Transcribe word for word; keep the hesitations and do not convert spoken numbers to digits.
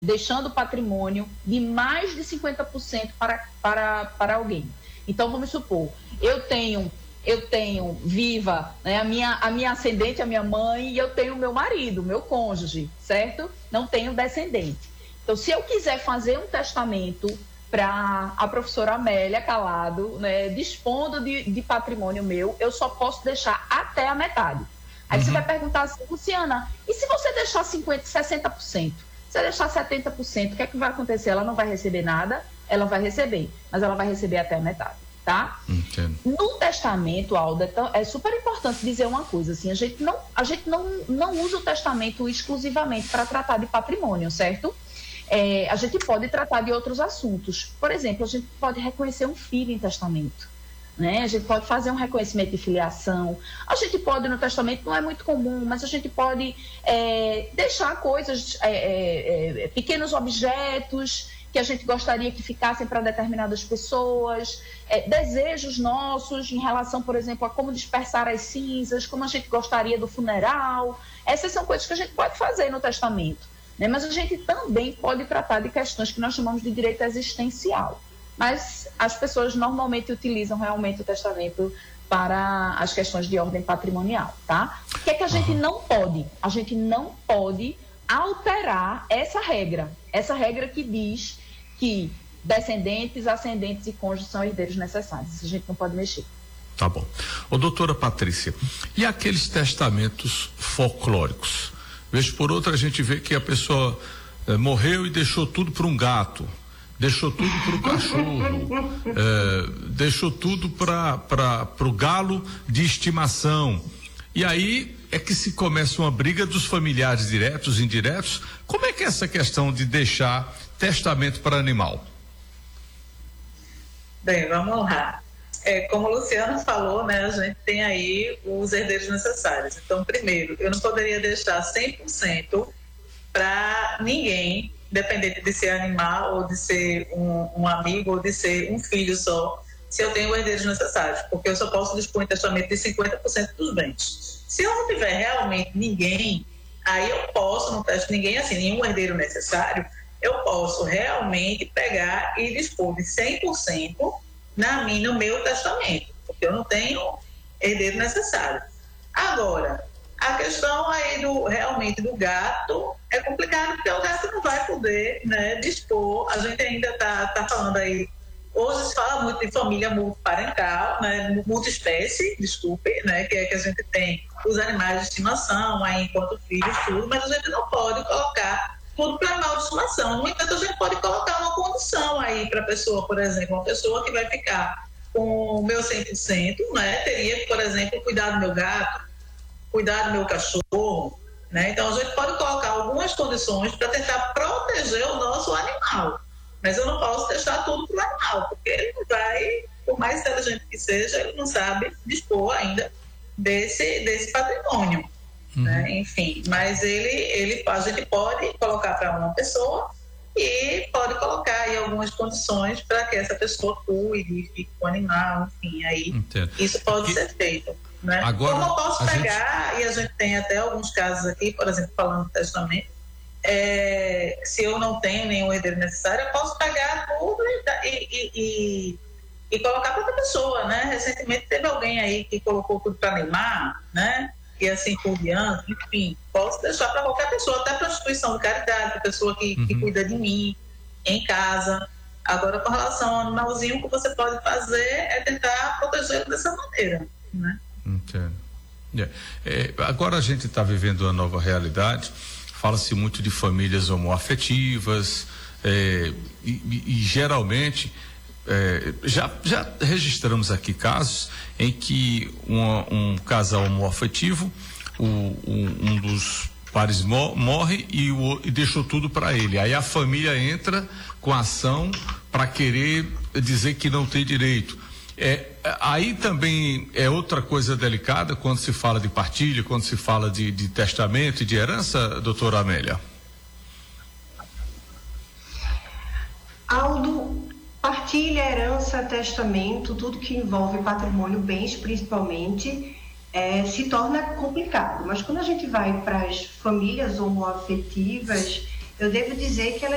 deixando patrimônio de mais de cinquenta por cento para, para, para alguém. Então, vamos supor, eu tenho, eu tenho viva, né, a, minha, a minha ascendente, a minha mãe, e eu tenho o meu marido, meu cônjuge, certo? Não tenho descendente. Então, se eu quiser fazer um testamento para a professora Amélia Calado, né, dispondo de, de patrimônio meu, eu só posso deixar até a metade. Aí uhum. Você vai perguntar assim, Luciana, e se você deixar cinquenta por cento, sessenta por cento? Se você deixar setenta por cento, o que é que vai acontecer? Ela não vai receber nada? Ela vai receber, mas ela vai receber até a metade, tá? Entendo. No testamento, Alda, então, é super importante dizer uma coisa, assim, a gente não, a gente não, não usa o testamento exclusivamente para tratar de patrimônio, certo? É, a gente pode tratar de outros assuntos. Por exemplo, a gente pode reconhecer um filho em testamento, né? A gente pode fazer um reconhecimento de filiação. A gente pode, no testamento, não é muito comum, mas a gente pode é, deixar coisas, é, é, é, pequenos objetos que a gente gostaria que ficassem para determinadas pessoas, é, desejos nossos em relação, por exemplo, a como dispersar as cinzas, como a gente gostaria do funeral. Essas são coisas que a gente pode fazer no testamento. Né? Mas a gente também pode tratar de questões que nós chamamos de direito existencial. Mas as pessoas normalmente utilizam realmente o testamento para as questões de ordem patrimonial, tá? O que é que a gente não pode? A gente não pode alterar essa regra. Essa regra que diz que descendentes, ascendentes e cônjuges são herdeiros necessários. Isso a gente não pode mexer. Tá bom. Ô, doutora Patrícia, e aqueles testamentos folclóricos? Vez por outra a gente vê que a pessoa eh, morreu e deixou tudo para um gato, deixou tudo para o cachorro, eh, deixou tudo para o galo de estimação. E aí é que se começa uma briga dos familiares diretos e indiretos. Como é que é essa questão de deixar testamento para animal? Bem, vamos lá. É, como o Luciano falou, né, a gente tem aí os herdeiros necessários. Então, primeiro, eu não poderia deixar cem por cento para ninguém, independente de ser animal ou de ser um, um amigo ou de ser um filho só, se eu tenho herdeiros necessários, porque eu só posso dispor em testamento de cinquenta por cento dos bens. Se eu não tiver realmente ninguém, aí eu posso, não testo ninguém assim, nenhum herdeiro necessário, eu posso realmente pegar e dispor de cem por cento na minha, no meu testamento, porque eu não tenho herdeiro necessário. Agora, a questão aí do, realmente do gato é complicado, porque o gato não vai poder, né, dispor. A gente ainda está tá falando aí, hoje se fala muito de família multiparental, né, multiespécie, desculpe, né, que é que a gente tem os animais de estimação aí enquanto filhos, tudo, mas a gente não pode colocar tudo para animal de estimação. No entanto, a gente pode colocar uma condição aí para a pessoa, por exemplo, uma pessoa que vai ficar com o meu cem por cento, né, teria que, por exemplo, cuidar do meu gato, cuidar do meu cachorro, né? Então a gente pode colocar algumas condições para tentar proteger o nosso animal, mas eu não posso deixar tudo para o animal, porque ele não vai, por mais inteligente que seja, ele não sabe dispor ainda desse, desse patrimônio. Uhum. Né? Enfim, mas ele, ele, a gente pode colocar para uma pessoa e pode colocar aí algumas condições para que essa pessoa cuide, fique com o animal, enfim, aí Entendo. Isso pode e, ser feito, né? Agora, como eu posso pegar, gente... e a gente tem até alguns casos aqui, por exemplo, falando do testamento, é, se eu não tenho nenhum herdeiro necessário, eu posso pegar tudo e, e, e, e colocar para outra pessoa, né? Recentemente teve alguém aí que colocou tudo para Neymar, né? E assim por diante, enfim, posso deixar para qualquer pessoa, até para instituição de caridade, para pessoa que, uhum. que cuida de mim, em casa. Agora, com relação ao animalzinho, o que você pode fazer é tentar protegê-lo dessa maneira, né? Entendo. É. É, agora a gente está vivendo uma nova realidade, fala-se muito de famílias homoafetivas, é, e, e, e geralmente É, já, já registramos aqui casos em que uma, um casal homoafetivo, o, um, um dos pares mo, morre e, o, e deixou tudo para ele. Aí a família entra com ação para querer dizer que não tem direito. É, aí também é outra coisa delicada quando se fala de partilha, quando se fala de, de testamento e de herança, doutora Amélia. Aldo, partilha, herança, testamento, tudo que envolve patrimônio, bens principalmente, é, se torna complicado. Mas quando a gente vai para as famílias homoafetivas, eu devo dizer que elas